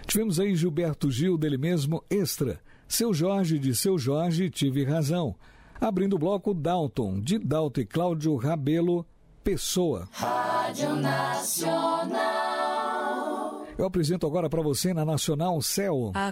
Tivemos aí Gilberto Gil, dele mesmo, Extra. Seu Jorge, de Seu Jorge, Tive Razão. Abrindo o bloco, Dalton, de Dalton e Cláudio Rabelo, Pessoa. Rádio Nacional. Eu apresento agora para você na Nacional Céu.